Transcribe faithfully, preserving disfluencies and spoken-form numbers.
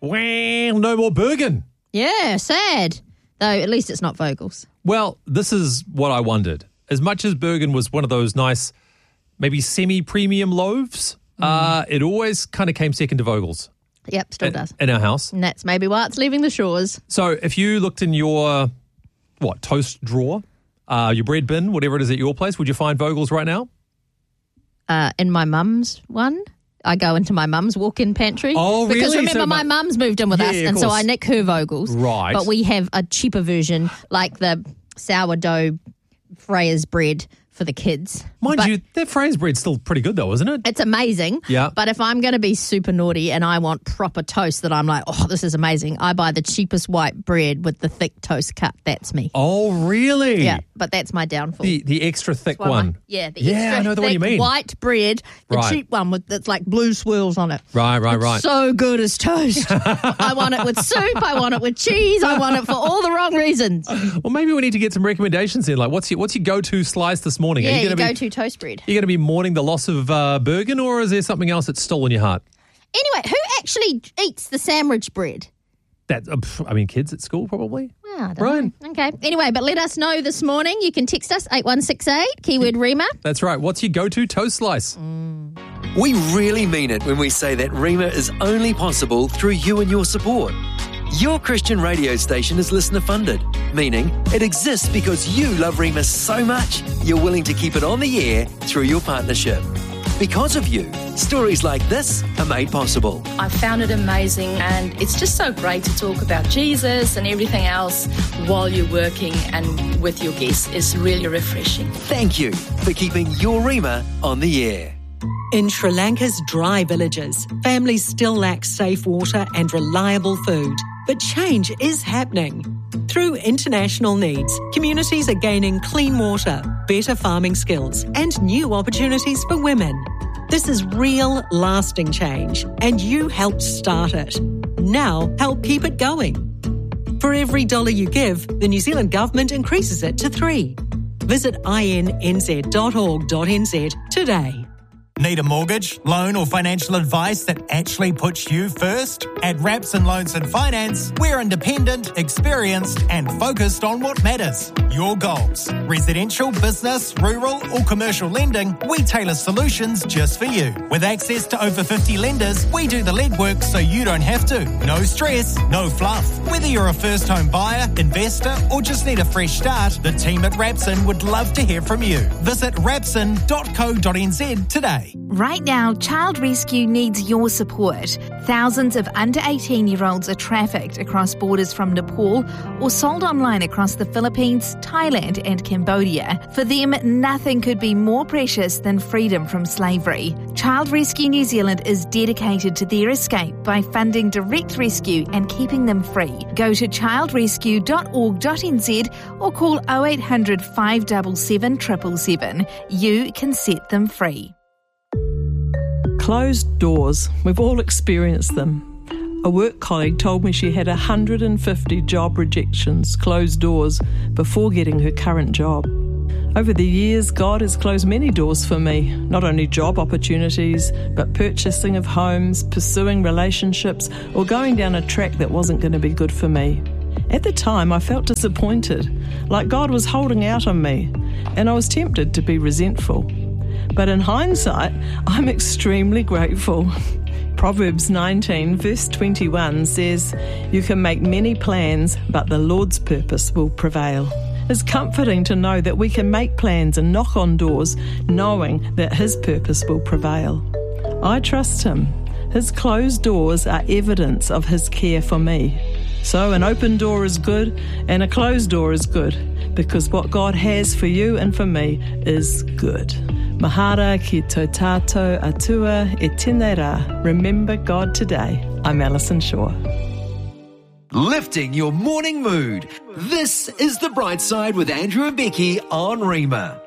Well, no more Bergen. Yeah, sad. Though at least it's not Vogel's. Well, this is what I wondered. As much as Bergen was one of those nice, maybe semi-premium loaves, mm. uh, it always kind of came second to Vogel's. Yep, still in, does. In our house. And that's maybe why it's leaving the shores. So if you looked in your, what, toast drawer, uh, your bread bin, whatever it is at your place, would you find Vogel's right now? Uh, in my mum's one. I go into my mum's walk-in pantry. Oh, really? Because remember, so my mu- mum's moved in with yeah, us, yeah, and so course. I nick her Vogel's. Right. But we have a cheaper version, like the sourdough Freya's bread for the kids. Mind but you, that Freya's bread's still pretty good though, isn't it? it's amazing. Yeah. But if I'm going to be super naughty and I want proper toast that I'm like, oh, this is amazing, I buy the cheapest white bread with the thick toast cut. That's me. Oh, really? Yeah, but that's my downfall. The the extra thick Well, one. my- yeah, the Yeah, extra I know the thick one you mean. white bread, the Right. cheap one with that's like blue swirls on it. Right, right, It's right. so good as toast. I want it with soup. I want it with cheese. I want it for all the wrong reasons. Well, maybe we need to get some recommendations in. Like, what's your what's your go-to slice this morning? Yeah, Are you you going to go be to toast bread. you going to be mourning the loss of uh, Bergen, or is there something else that's still in your heart? Anyway, who actually eats the sandwich bread? That uh, pff, I mean, kids at school probably. Well, I don't Brian. know. Okay. Anyway, but let us know this morning. You can text us eight one six eight, keyword Rima. That's right. What's your go-to toast slice? We really mean it when we say that Rima is only possible through you and your support. Your Christian radio station is listener funded, meaning it exists because you love Rima so much you're willing to keep it on the air through your partnership. Because of you, stories like this are made possible. I found it amazing, and it's just so great to talk about Jesus and everything else while you're working and with your guests. It's really refreshing. Thank you for keeping your Rima on the air. In Sri Lanka's dry villages, families still lack safe water and reliable food. But change is happening. Through international needs, communities are gaining clean water, better farming skills, and new opportunities for women. This is real, lasting change, and you helped start it. Now, help keep it going. For every dollar you give, the New Zealand Government increases it to three. Visit i n n z dot org dot n z today. Need a mortgage, loan or financial advice that actually puts you first? At Rapson Loans and Finance, we're independent, experienced and focused on what matters. Your goals. Residential, business, rural or commercial lending, we tailor solutions just for you. With access to over fifty lenders, we do the legwork so you don't have to. No stress, no fluff. Whether you're a first home buyer, investor or just need a fresh start, the team at Rapson would love to hear from you. Visit rapson dot co dot n z today. Right now, Child Rescue needs your support. Thousands of under eighteen-year-olds are trafficked across borders from Nepal or sold online across the Philippines, Thailand and Cambodia. For them, nothing could be more precious than freedom from slavery. Child Rescue New Zealand is dedicated to their escape by funding direct rescue and keeping them free. Go to child rescue dot org dot n z or call oh eight hundred, five seven seven, seven seven seven. You can set them free. Closed doors. We've all experienced them. A work colleague told me she had one hundred fifty job rejections, closed doors, before getting her current job. Over the years, God has closed many doors for me, not only job opportunities, but purchasing of homes, pursuing relationships, or going down a track that wasn't going to be good for me. At the time, I felt disappointed, like God was holding out on me, and I was tempted to be resentful. But in hindsight, I'm extremely grateful. Proverbs nineteen verse twenty-one says, "You can make many plans, but the Lord's purpose will prevail." It's comforting to know that we can make plans and knock on doors, knowing that His purpose will prevail. I trust Him. His closed doors are evidence of His care for me. So an open door is good and a closed door is good, because what God has for you and for me is good. Mahara ki tō tātou atua e tēnei rā. Remember God today. I'm Alison Shaw. Lifting your morning mood. This is The Bright Side with Andrew and Becky on Rima.